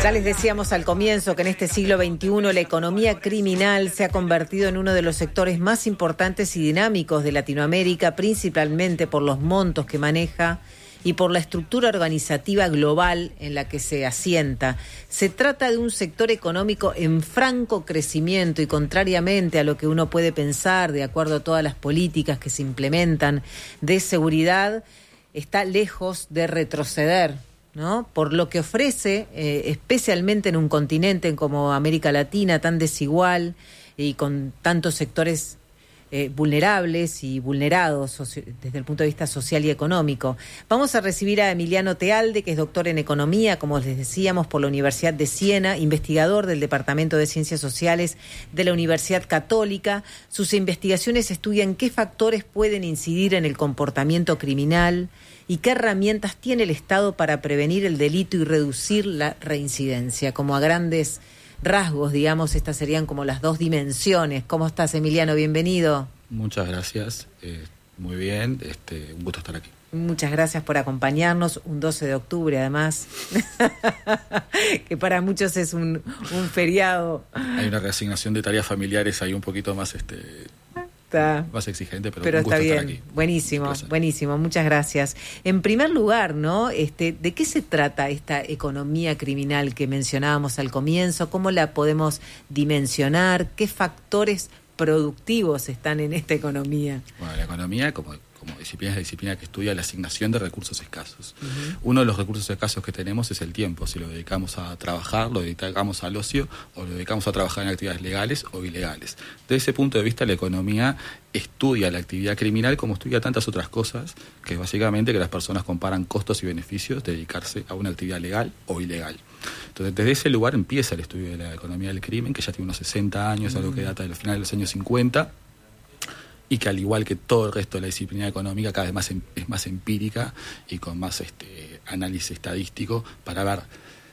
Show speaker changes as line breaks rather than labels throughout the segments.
Ya les decíamos al comienzo que en este siglo XXI la economía criminal se ha convertido en uno de los sectores más importantes y dinámicos de Latinoamérica, principalmente por los montos que maneja y por la estructura organizativa global en la que se asienta. Se trata de un sector económico en franco crecimiento y, contrariamente a lo que uno puede pensar, de acuerdo a todas las políticas que se implementan de seguridad, está lejos de retroceder, ¿no? Por lo que ofrece, especialmente en un continente como América Latina, tan desigual y con tantos sectores vulnerables y vulnerados desde el punto de vista social y económico. Vamos a recibir a Emiliano Tealde, que es doctor en Economía, como les decíamos, por la Universidad de Siena, investigador del Departamento de Ciencias Sociales de la Universidad Católica. Sus investigaciones estudian qué factores pueden incidir en el comportamiento criminal y qué herramientas tiene el Estado para prevenir el delito y reducir la reincidencia. Como a grandes rasgos, digamos, estas serían como las dos dimensiones. ¿Cómo estás, Emiliano? Bienvenido.
Muchas gracias. Muy bien. Un gusto estar aquí.
Muchas gracias por acompañarnos. Un 12 de octubre, además, que para muchos es un feriado.
Hay una reasignación de tareas familiares ahí un poquito más más exigente, pero un gusto
está bien.
Estar aquí.
Buenísimo, muchas gracias. En primer lugar, ¿no? ¿De qué se trata esta economía criminal que mencionábamos al comienzo? ¿Cómo la podemos dimensionar? ¿Qué factores productivos están en esta economía?
Bueno, la economía como disciplina es la disciplina que estudia la asignación de recursos escasos. Uh-huh. Uno de los recursos escasos que tenemos es el tiempo. Si lo dedicamos a trabajar, lo dedicamos al ocio o lo dedicamos a trabajar en actividades legales o ilegales. Desde ese punto de vista, la economía estudia la actividad criminal como estudia tantas otras cosas, que es básicamente que las personas comparan costos y beneficios de dedicarse a una actividad legal o ilegal. Entonces, desde ese lugar empieza el estudio de la economía del crimen, que ya tiene unos 60 años, algo que data de los finales de los años 50, y que al igual que todo el resto de la disciplina económica cada vez es más empírica y con más análisis estadístico para ver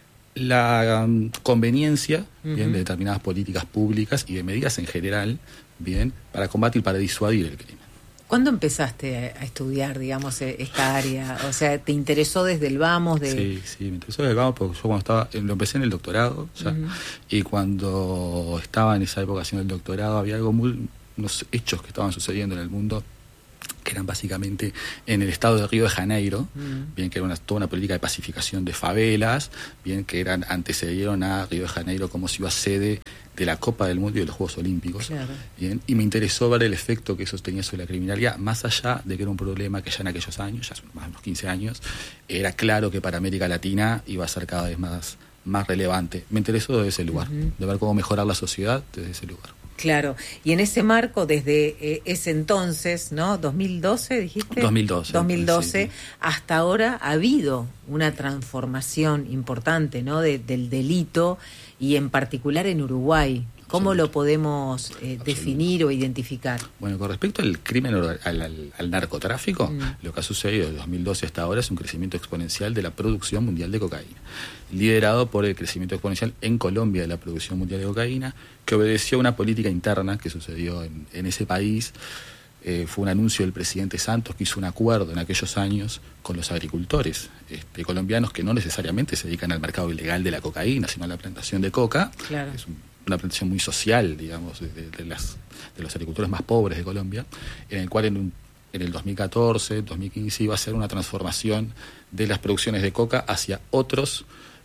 la conveniencia, uh-huh, bien, de determinadas políticas públicas y de medidas en general, bien, para combatir, para disuadir el crimen.
¿Cuándo empezaste a estudiar, digamos, esta área? O sea, ¿te interesó desde el vamos?
Sí, me interesó desde el vamos porque yo cuando lo empecé en el doctorado ya, uh-huh, y cuando estaba en esa época haciendo el doctorado había unos hechos que estaban sucediendo en el mundo que eran básicamente en el estado de Río de Janeiro, bien, que era toda una política de pacificación de favelas, bien, que antecedieron a Río de Janeiro como ciudad sede de la Copa del Mundo y de los Juegos Olímpicos. Claro. Bien, y me interesó ver el efecto que eso tenía sobre la criminalidad, más allá de que era un problema que ya en aquellos años, ya son más de unos 15 años, era claro que para América Latina iba a ser cada vez más relevante. Me interesó desde ese lugar, uh-huh, de ver cómo mejorar la sociedad desde ese lugar.
Claro, y en ese marco, desde ese entonces, ¿no? ¿2012 dijiste? 2012, sí. Hasta ahora ha habido una transformación importante, ¿no? Del delito y en particular en Uruguay. ¿Cómo lo podemos definir o identificar?
Bueno, con respecto al crimen, al narcotráfico, lo que ha sucedido desde 2012 hasta ahora es un crecimiento exponencial de la producción mundial de cocaína, liderado por el crecimiento exponencial en Colombia de la producción mundial de cocaína, que obedeció a una política interna que sucedió en ese país. Fue un anuncio del presidente Santos, que hizo un acuerdo en aquellos años con los agricultores colombianos que no necesariamente se dedican al mercado ilegal de la cocaína, sino a la plantación de coca.
Claro.
Es una plantación muy social, digamos, de los agricultores más pobres de Colombia, en el cual en el 2014, 2015 iba a ser una transformación de las producciones de coca hacia otros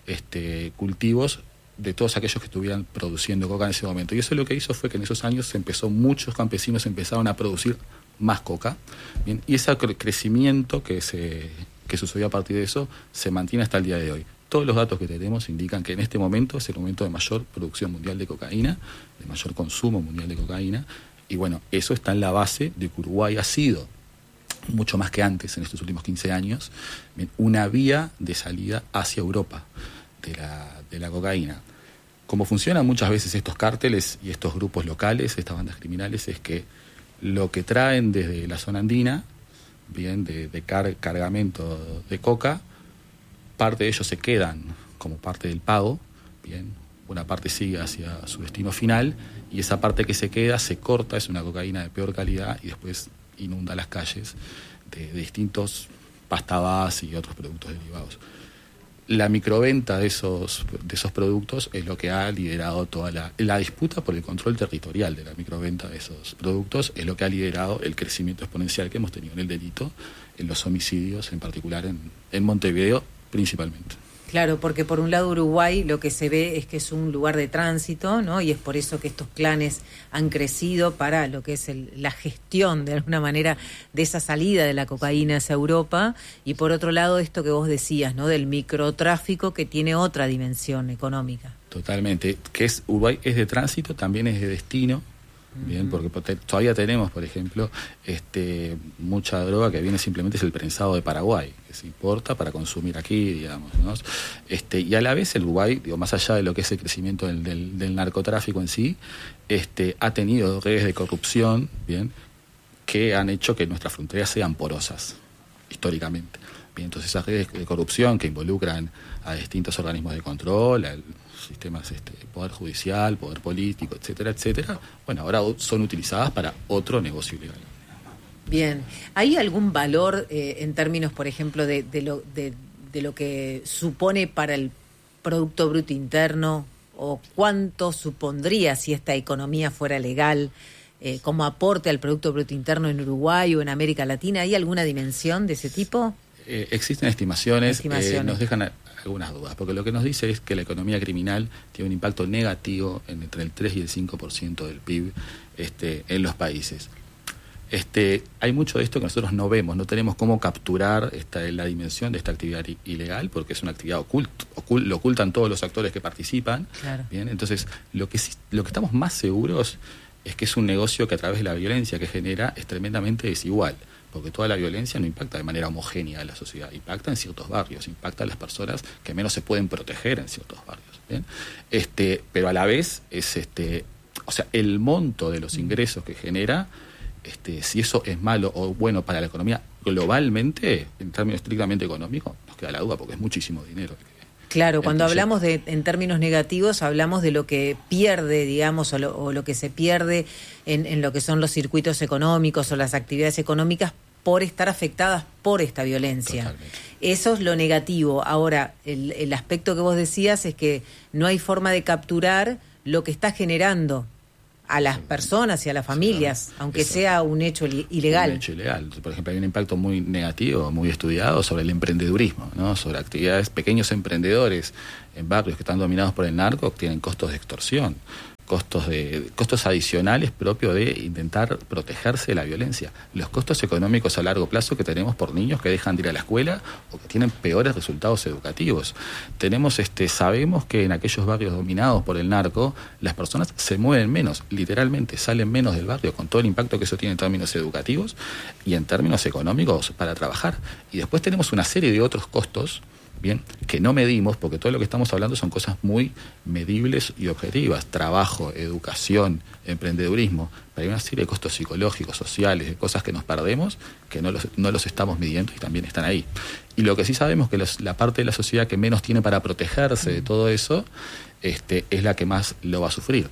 cultivos de todos aquellos que estuvieran produciendo coca en ese momento. Y eso lo que hizo fue que en esos años muchos campesinos empezaron a producir más coca. Bien, y ese crecimiento que sucedió a partir de eso se mantiene hasta el día de hoy. Todos los datos que tenemos indican que en este momento es el momento de mayor producción mundial de cocaína, de mayor consumo mundial de cocaína, y bueno, eso está en la base de que Uruguay ha sido, mucho más que antes en estos últimos 15 años, una vía de salida hacia Europa de la cocaína. Como funcionan muchas veces estos cárteles y estos grupos locales, estas bandas criminales, es que lo que traen desde la zona andina, bien, de cargamento de coca, parte de ellos se quedan como parte del pago, bien, una parte sigue hacia su destino final y esa parte que se queda se corta, es una cocaína de peor calidad y después inunda las calles de distintos pasta base y otros productos derivados. la microventa de esos productos es lo que ha liderado toda la disputa por el control territorial de la microventa de esos productos, es lo que ha liderado el crecimiento exponencial que hemos tenido en el delito, en los homicidios, en particular en Montevideo principalmente.
Claro, porque por un lado Uruguay lo que se ve es que es un lugar de tránsito, ¿no? Y es por eso que estos clanes han crecido para lo que es la gestión, de alguna manera, de esa salida de la cocaína hacia Europa. Y por otro lado, esto que vos decías, ¿no? Del microtráfico, que tiene otra dimensión económica.
Totalmente. Uruguay es de tránsito, también es de destino. Bien, porque todavía tenemos, por ejemplo, mucha droga que viene simplemente es el prensado de Paraguay, que se importa para consumir aquí, digamos, ¿no? Y a la vez el Uruguay, más allá de lo que es el crecimiento del narcotráfico en sí, ha tenido redes de corrupción, bien, que han hecho que nuestras fronteras sean porosas, históricamente. Bien, entonces esas redes de corrupción que involucran a distintos organismos de control, sistemas poder judicial, poder político, etcétera, etcétera, bueno, ahora son utilizadas para otro negocio ilegal.
Bien, ¿hay algún valor en términos, por ejemplo, de lo que supone para el Producto Bruto Interno, o cuánto supondría si esta economía fuera legal como aporte al Producto Bruto Interno en Uruguay o en América Latina? ¿Hay alguna dimensión de ese tipo?
Existen estimaciones. Nos dejan algunas dudas, porque lo que nos dice es que la economía criminal tiene un impacto negativo entre el 3 y el 5% del PIB en los países. Hay mucho de esto que nosotros no vemos, no tenemos cómo capturar la dimensión de esta actividad ilegal, porque es una actividad oculta, lo ocultan todos los actores que participan.
Claro.
Bien, entonces lo que estamos más seguros es que es un negocio que a través de la violencia que genera es tremendamente desigual, porque toda la violencia no impacta de manera homogénea a la sociedad, impacta en ciertos barrios, impacta a las personas que menos se pueden proteger en ciertos barrios, ¿bien? Pero a la vez es el monto de los ingresos que genera, si eso es malo o bueno para la economía globalmente, en términos estrictamente económicos, nos queda la duda, porque es muchísimo dinero.
Claro, cuando hablamos en términos negativos, hablamos de lo que pierde, digamos, o lo que se pierde en lo que son los circuitos económicos o las actividades económicas por estar afectadas por esta violencia.
Totalmente.
Eso es lo negativo. Ahora, el aspecto que vos decías es que no hay forma de capturar lo que está generando a las personas y a las familias, aunque sea un hecho ilegal.
Un hecho ilegal. Por ejemplo, hay un impacto muy negativo, muy estudiado sobre el emprendedurismo, ¿no? Sobre actividades, pequeños emprendedores en barrios que están dominados por el narco, tienen costos de extorsión, costos adicionales propios de intentar protegerse de la violencia. Los costos económicos a largo plazo que tenemos por niños que dejan de ir a la escuela o que tienen peores resultados educativos. Sabemos que en aquellos barrios dominados por el narco, las personas se mueven menos, literalmente salen menos del barrio, con todo el impacto que eso tiene en términos educativos y en términos económicos para trabajar. Y después tenemos una serie de otros costos, bien, que no medimos, porque todo lo que estamos hablando son cosas muy medibles y objetivas: trabajo, educación, emprendedurismo. Pero hay una serie de costos psicológicos, sociales, de cosas que nos perdemos, que no los estamos midiendo y también están ahí. Y lo que sí sabemos que la parte de la sociedad que menos tiene para protegerse de todo eso, es la que más lo va a sufrir.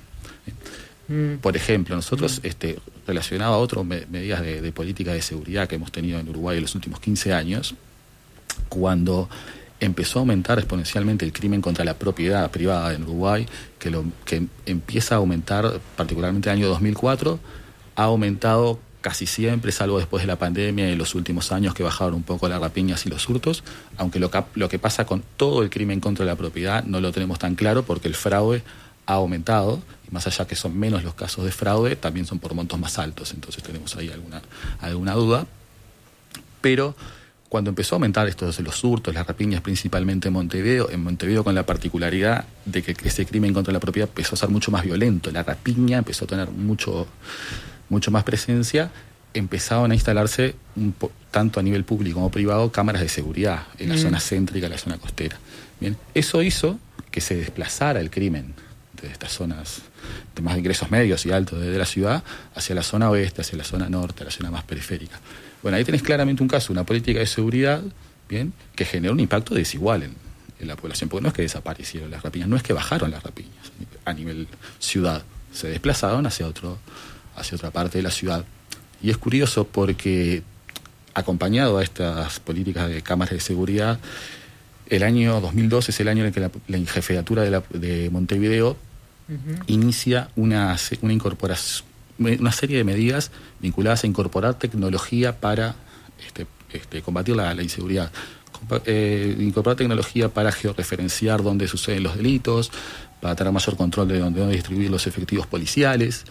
Por ejemplo, nosotros, relacionado a otras medidas de política de seguridad que hemos tenido en Uruguay en los últimos 15 años, cuando empezó a aumentar exponencialmente el crimen contra la propiedad privada en Uruguay, que empieza a aumentar particularmente en el año 2004, ha aumentado casi siempre, salvo después de la pandemia y en los últimos años que bajaron un poco las rapiñas y los hurtos, aunque lo que pasa con todo el crimen contra la propiedad no lo tenemos tan claro, porque el fraude ha aumentado, y más allá que son menos los casos de fraude, también son por montos más altos, entonces tenemos ahí alguna duda. Pero cuando empezó a aumentar estos los hurtos, las rapiñas, principalmente en Montevideo con la particularidad de que ese crimen contra la propiedad empezó a ser mucho más violento, la rapiña empezó a tener mucho más presencia, empezaron a instalarse tanto a nivel público como privado cámaras de seguridad en la zona céntrica, en la zona costera. Bien, eso hizo que se desplazara el crimen de estas zonas de más ingresos medios y altos de la ciudad hacia la zona oeste, hacia la zona norte, la zona más periférica. Bueno, ahí tenés claramente un caso, una política de seguridad, bien, que generó un impacto desigual en la población, porque no es que desaparecieron las rapiñas, no es que bajaron las rapiñas a nivel ciudad, se desplazaron hacia otra parte de la ciudad. Y es curioso porque, acompañado a estas políticas de cámaras de seguridad, El año 2002 es el año en el que la jefatura de Montevideo inicia una incorporación, una serie de medidas vinculadas a incorporar tecnología para combatir la inseguridad. Incorporar tecnología para georreferenciar dónde suceden los delitos, para tener mayor control de dónde distribuir los efectivos policiales.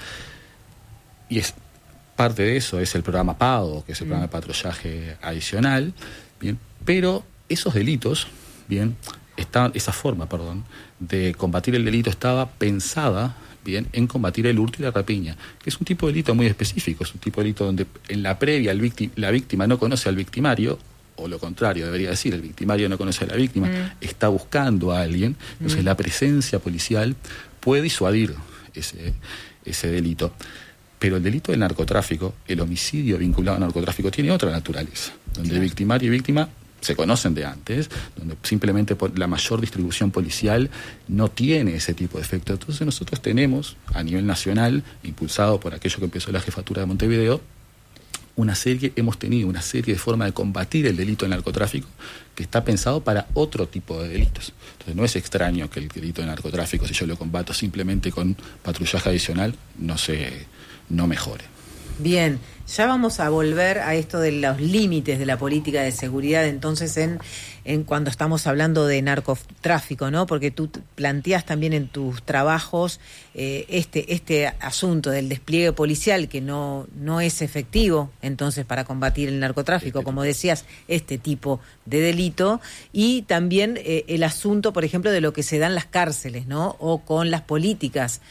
Y es parte de eso es el programa PAO, que es el programa de patrullaje adicional. Bien, pero esos delitos, bien, esa forma de combatir el delito estaba pensada bien en combatir el hurto y la rapiña, que es un tipo de delito muy específico, es un tipo de delito donde en la previa la víctima no conoce al victimario, o lo contrario, debería decir, el victimario no conoce a la víctima, está buscando a alguien, entonces la presencia policial puede disuadir ese delito. Pero el delito del narcotráfico, el homicidio vinculado al narcotráfico, tiene otra naturaleza, donde el victimario y víctima se conocen de antes, donde simplemente por la mayor distribución policial no tiene ese tipo de efecto. Entonces nosotros tenemos, a nivel nacional, impulsado por aquello que empezó la jefatura de Montevideo, hemos tenido una serie de formas de combatir el delito del narcotráfico que está pensado para otro tipo de delitos. Entonces no es extraño que el delito de narcotráfico, si yo lo combato simplemente con patrullaje adicional, no mejore.
Bien, ya vamos a volver a esto de los límites de la política de seguridad, entonces en cuando estamos hablando de narcotráfico, ¿no? Porque tú planteas también en tus trabajos este asunto del despliegue policial que no es efectivo, entonces, para combatir el narcotráfico, como decías, este tipo de delito, y también el asunto, por ejemplo, de lo que se da en las cárceles, ¿no? O con las políticas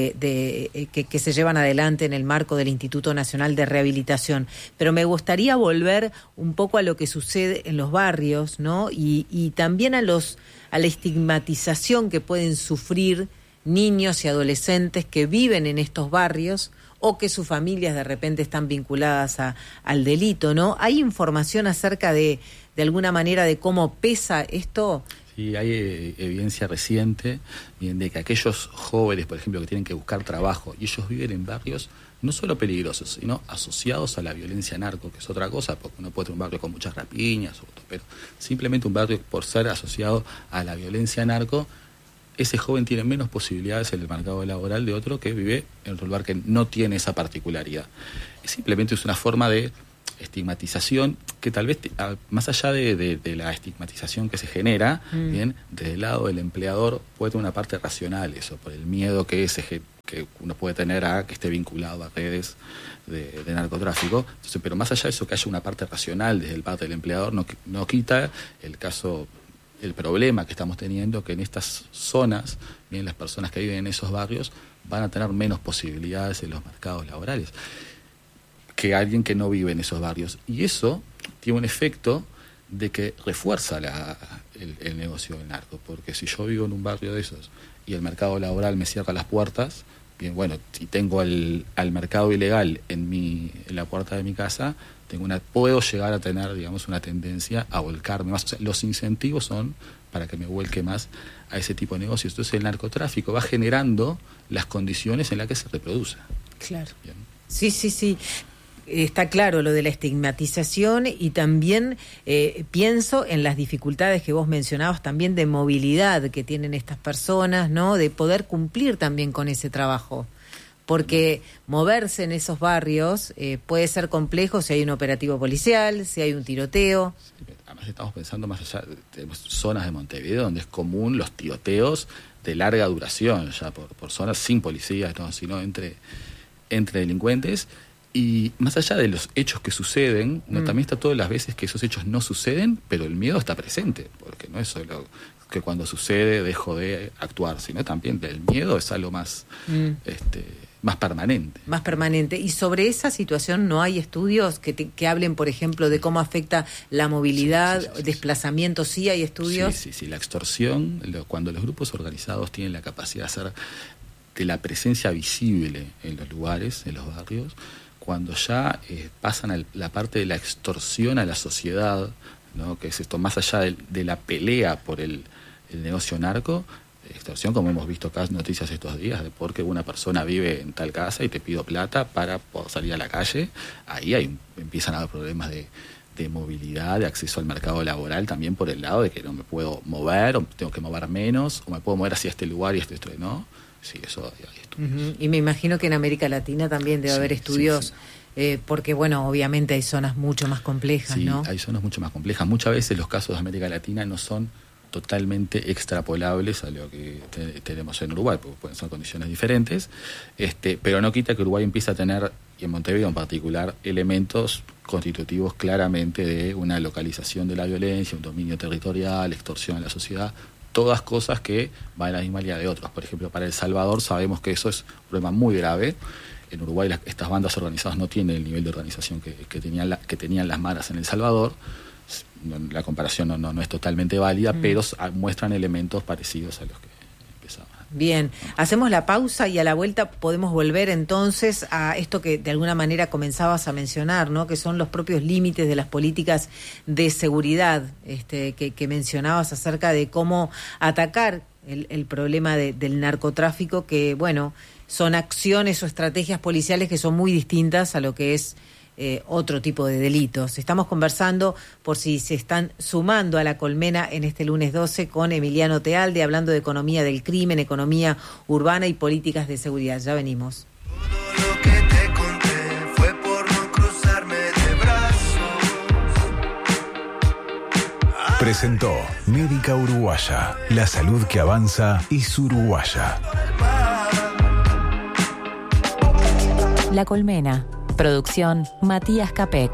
que se llevan adelante en el marco del Instituto Nacional de Rehabilitación. Pero me gustaría volver un poco a lo que sucede en los barrios, ¿no? Y también a la estigmatización que pueden sufrir niños y adolescentes que viven en estos barrios o que sus familias de repente están vinculadas al delito, ¿no? ¿Hay información acerca de alguna manera de cómo pesa esto?
Sí, hay evidencia reciente de que aquellos jóvenes, por ejemplo, que tienen que buscar trabajo y ellos viven en barrios no solo peligrosos, sino asociados a la violencia narco, que es otra cosa, porque uno puede tener un barrio con muchas rapiñas, pero simplemente un barrio por ser asociado a la violencia narco, ese joven tiene menos posibilidades en el mercado laboral de otro que vive en otro lugar que no tiene esa particularidad. Simplemente es una forma de estigmatización que tal vez, más allá de la estigmatización que se genera, bien, desde el lado del empleador puede tener una parte racional eso, por el miedo que uno puede tener a que esté vinculado a redes de narcotráfico. Entonces, pero más allá de eso, que haya una parte racional desde el parte del empleador, no quita el problema que estamos teniendo, que en estas zonas, bien, las personas que viven en esos barrios van a tener menos posibilidades en los mercados laborales que alguien que no vive en esos barrios. Y eso tiene un efecto de que refuerza el negocio del narco, porque si yo vivo en un barrio de esos y el mercado laboral me cierra las puertas, bien, bueno, si tengo al mercado ilegal en la puerta de mi casa, puedo llegar a tener, digamos, una tendencia a volcarme más. O sea, los incentivos son para que me vuelque más a ese tipo de negocios. Entonces el narcotráfico va generando las condiciones en las que se reproduce.
Claro. Bien. Sí. Está claro lo de la estigmatización y también pienso en las dificultades que vos mencionabas también de movilidad que tienen estas personas, ¿no? De poder cumplir también con ese trabajo. Porque moverse en esos barrios puede ser complejo si hay un operativo policial, si hay un tiroteo.
Sí, además estamos pensando más allá, tenemos zonas de Montevideo donde es común los tiroteos de larga duración, ya por zonas sin policías, ¿no? Sino entre delincuentes. Y más allá de los hechos que suceden, ¿no? También está todas las veces que esos hechos no suceden, pero el miedo está presente, porque no es solo que cuando sucede dejo de actuar, sino también el miedo es algo más más permanente.
Más permanente. ¿Y sobre esa situación no hay estudios que hablen, por ejemplo, de cómo afecta la movilidad, desplazamiento? ¿Sí hay estudios?
Sí. La extorsión, cuando los grupos organizados tienen la capacidad de hacer de la presencia visible en los lugares, en los barrios, cuando ya pasan a la parte de la extorsión a la sociedad, ¿no? Que es esto, más allá de la pelea por el negocio narco, extorsión, como hemos visto acá noticias estos días, de porque una persona vive en tal casa y te pido plata para poder salir a la calle, ahí empiezan a haber problemas de de movilidad, de acceso al mercado laboral, también por el lado de que no me puedo mover, o tengo que mover menos, o me puedo mover hacia este lugar y este, ¿no? Sí, eso hay estudios.
Y me imagino que en América Latina también debe haber estudios, porque, bueno, obviamente hay zonas mucho más complejas, ¿no? Sí,
hay zonas mucho más complejas. Muchas veces los casos de América Latina no son totalmente extrapolables a lo que tenemos en Uruguay, porque pueden ser condiciones diferentes, pero no quita que Uruguay empiece a tener, y en Montevideo en particular, elementos constitutivos claramente de una localización de la violencia, un dominio territorial, extorsión a la sociedad, todas cosas que van en la misma línea de otros. Por ejemplo, para El Salvador sabemos que eso es un problema muy grave. En Uruguay estas bandas organizadas no tienen el nivel de organización que tenían las maras en El Salvador. La comparación no es totalmente válida, pero muestran elementos parecidos a los que empezaban.
Bien, hacemos la pausa y a la vuelta podemos volver entonces a esto que de alguna manera comenzabas a mencionar, ¿no? Que son los propios límites de las políticas de seguridad, que mencionabas acerca de cómo atacar el problema del narcotráfico, que, bueno, son acciones o estrategias policiales que son muy distintas a lo que es otro tipo de delitos. Estamos conversando, por si se están sumando a La Colmena en este lunes 12, con Emiliano Tealde, hablando de economía del crimen, economía urbana y políticas de seguridad. Ya venimos.
Todo lo que te conté fue por no cruzarme de brazos.
Presentó Médica Uruguaya. La salud que avanza es uruguaya.
La Colmena. Producción Matías Capek.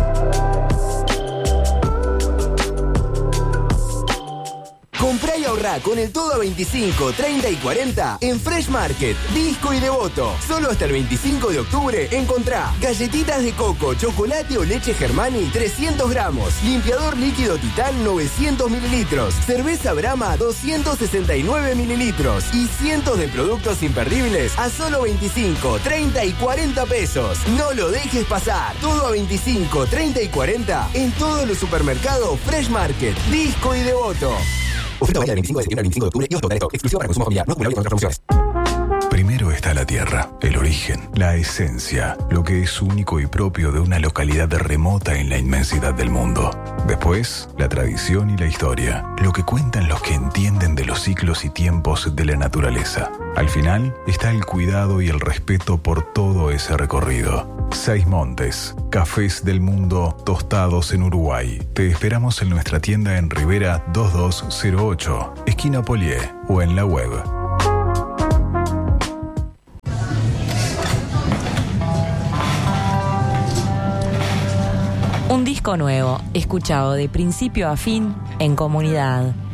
Comprá y ahorrá con el todo a 25, 30 y 40 en Fresh Market, Disco y Devoto. Solo hasta el 25 de octubre encontrá galletitas de coco, chocolate o leche Germani 300 gramos, limpiador líquido Titán 900 mililitros, cerveza Brahma 269 mililitros y cientos de productos imperdibles a solo 25, 30 y 40 pesos. No lo dejes pasar. Todo a 25, 30 y 40 en todos los supermercados Fresh Market, Disco y Devoto. Oferta válida del 25 de septiembre al 25 de octubre y hasta esto. Exclusivo para consumo familiar. No acumulable con otras promociones.
Primero está la tierra, el origen, la esencia, lo que es único y propio de una localidad remota en la inmensidad del mundo. Después, la tradición y la historia, lo que cuentan los que entienden de los ciclos y tiempos de la naturaleza. Al final está el cuidado y el respeto por todo ese recorrido. Seis Montes, cafés del mundo tostados en Uruguay. Te esperamos en nuestra tienda en Rivera 2208, esquina Polié, o en la web.
Un disco nuevo, escuchado de principio a fin en comunidad.